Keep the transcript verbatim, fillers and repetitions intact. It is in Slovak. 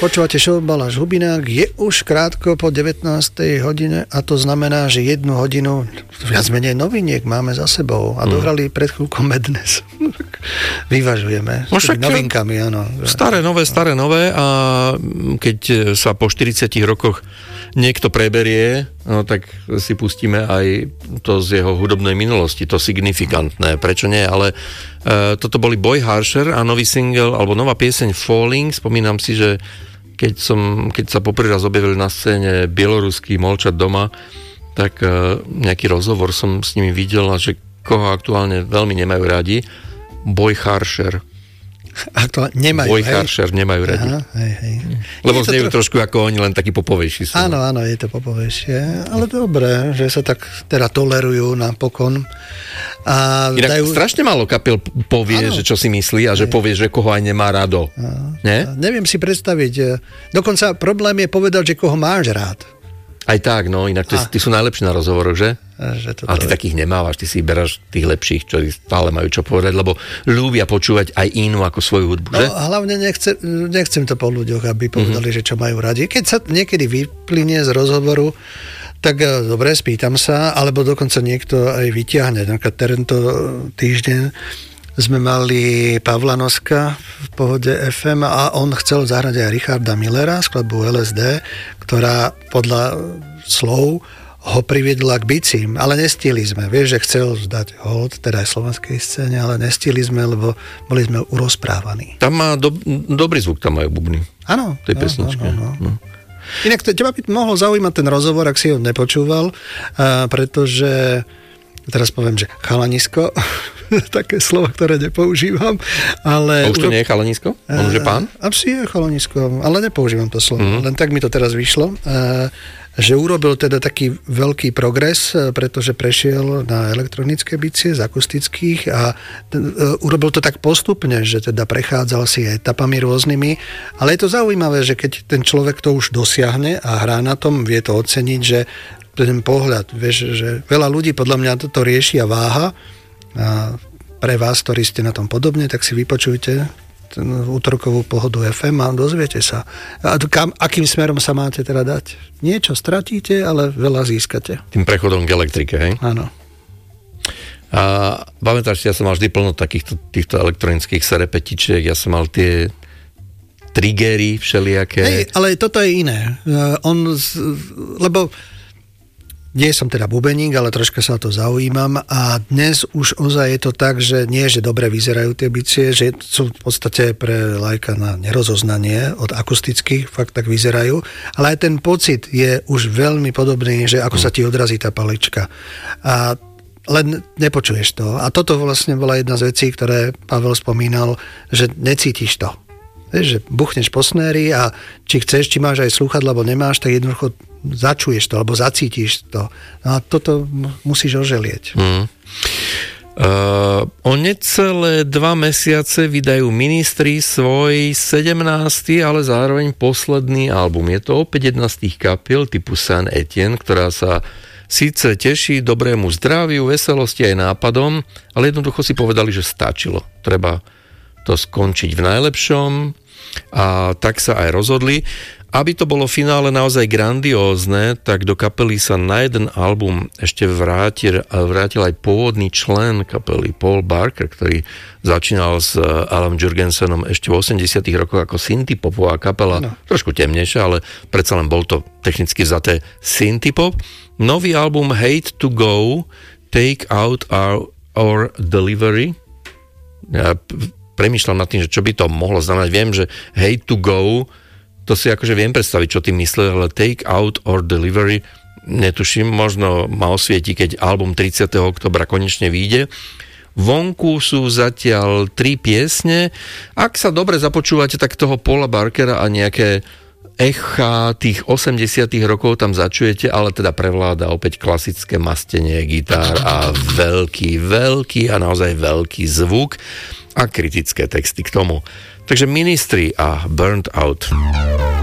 Počúvate show Baláš Hubinák, je už krátko po devätnástej hodine a to znamená, že jednu hodinu viac menej noviniek máme za sebou a dohrali pred chvíľkou Madness. Vyvažujeme s tými novinkami, áno. Staré, nové, staré, nové a keď sa po štyridsiatich rokoch niekto preberie, no tak si pustíme aj to z jeho hudobnej minulosti, to signifikantné, prečo nie, ale uh, toto boli Boy Harsher a nový single, alebo nová pieseň Falling, spomínam si, že keď, som, keď sa poprvý raz objavili na scéne bieloruský Molčat doma, tak uh, nejaký rozhovor som s nimi videl, a že koho aktuálne veľmi nemajú radi, Boy Harsher. Aktuálne nemajú, Boy Harsher nemajú radi. Aha, hej, hej. Lebo znejú tro... trošku ako oni, len takí popovejší sú. Áno, áno, je to popovejšie, ale dobré, že sa tak teda tolerujú napokon. A Inak dajú... strašne málo kapiel povie, ano. Že čo si myslí a že povie, že koho aj nemá rado. A, Nie? A neviem si predstaviť. Dokonca problém je povedať, že koho máš rád. Aj tak, no, inak ty, ty sú najlepší na rozhovoroch, že? A, že to ale ty je... takých nemávaš, ty si beráš tých lepších, čo stále majú čo povedať, lebo ľúbia počúvať aj inú ako svoju hudbu, že? No, hlavne nechce, nechcem to po ľuďoch, aby povedali, mm-hmm. že čo majú radi. Keď sa niekedy vyplynie z rozhovoru, tak dobre, spýtam sa, alebo dokonca niekto aj vyťahne. Napríklad tento týždeň sme mali Pavla Noska v Pohode ef em a on chcel zahrať aj Richarda Millera, skladbu el es dé, ktorá podľa slov ho priviedla k bicím, ale nestihli sme. Vieš, že chcel zdať hold, teda aj slovenskej scéne, ale nestihli sme, lebo boli sme urozprávaní. Tam má do, dobrý zvuk, tam majú bubny. Áno. Tej pesničke. Áno, áno. No. Inak teba by mohol zaujímať ten rozhovor, ak si ho nepočúval, uh, pretože teraz poviem, že chalanisko, také slovo, ktoré nepoužívam, ale... A už to nie je chalanisko? On už je pán? Asi je chalanisko, ale nepoužívam to slovo. Mm-hmm. Len tak mi to teraz vyšlo. Že urobil teda taký veľký progres, pretože prešiel na elektronické bicie z akustických a urobil to tak postupne, že teda prechádzal si etapami rôznymi. Ale je to zaujímavé, že keď ten človek to už dosiahne a hrá na tom, vie to oceniť, že ten pohľad, vieš, že veľa ľudí podľa mňa toto rieši a váha. A pre vás, ktorí ste na tom podobne, tak si vypočujte ten útorkovú Pohodu ef em a dozviete sa. A kam, akým smerom sa máte teda dať? Niečo stratíte, ale veľa získate. Tým prechodom k elektrike, hej? Áno. A pamätáš si, ja som mal vždy plno takýchto týchto elektronických serepetičiek, ja som mal tie triggery všelijaké. Hej, ale toto je iné. Uh, on, lebo nie som teda bubeník, ale troška sa to zaujímam a dnes už ozaj je to tak, že nie, že dobre vyzerajú tie bicie, že sú v podstate pre lajka na nerozoznanie od akustických, fakt tak vyzerajú, ale aj ten pocit je už veľmi podobný, že ako sa ti odrazí tá palička. A len nepočuješ to. A toto vlastne bola jedna z vecí, ktoré Pavel spomínal, že necítiš to. Vieš, že buchneš po snéri a či chceš, či máš aj slúchadlo, alebo nemáš, tak jednoducho začuješ to, alebo zacítiš to. No a toto musíš oželieť. Mm. Uh, o necelé dva mesiace vydajú Ministry svoj sedemnásty, ale zároveň posledný album. Je to opäť jedna z tých kapiel typu Saint Etienne, ktorá sa síce teší dobrému zdraviu, veselosti aj nápadom, ale jednoducho si povedali, že stačilo. Treba to skončiť v najlepšom a tak sa aj rozhodli. Aby to bolo finále naozaj grandiózne, tak do kapely sa na jeden album ešte vrátil, vrátil aj pôvodný člen kapely Paul Barker, ktorý začínal s Alan Jurgensenom ešte v osemdesiatych rokoch ako synthpopová kapela, no. Trošku temnejšia, ale predsa len bol to technicky vzaté synthpop. Nový album Hate to Go, Take Out Our, Our Delivery. Ja premýšľam nad tým, že čo by to mohlo znamenať. Viem, že Hate to Go, to si akože viem predstaviť, čo tým myslel, ale Take Out or Delivery, netuším, možno ma osvieti, keď album tridsiateho októbra konečne vyjde. Vonku sú zatiaľ tri piesne. Ak sa dobre započúvate, tak toho Paula Barkera a nejaké echa tých osemdesiatych rokov tam začujete, ale teda prevláda opäť klasické mastenie gitár a veľký, veľký a naozaj veľký zvuk a kritické texty k tomu. Takže Ministry a Burnt Out.